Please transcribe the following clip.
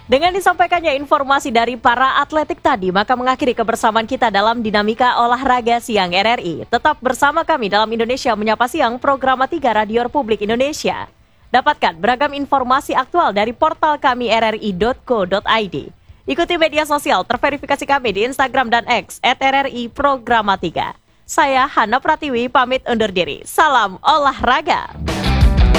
Dengan disampaikannya informasi dari para atletik tadi, maka mengakhiri kebersamaan kita dalam Dinamika Olahraga Siang RRI. Tetap bersama kami dalam Indonesia Menyapa Siang, program 3 Radio Republik Indonesia. Dapatkan beragam informasi aktual dari portal kami rri.co.id. Ikuti media sosial terverifikasi kami di Instagram dan X @RRI Programa 3. Saya Hana Pratiwi pamit undur diri. Salam olahraga.